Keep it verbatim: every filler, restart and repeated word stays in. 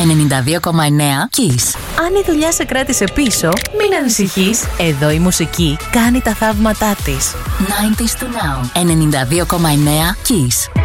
ενενήντα δύο κόμμα εννέα Kiss. Αν η δουλειά σε κράτησε πίσω, μην ανησυχείς. Εδώ η μουσική κάνει τα θαύματά της. ενενήντα to now. ενενήντα δύο κόμμα εννέα Kiss.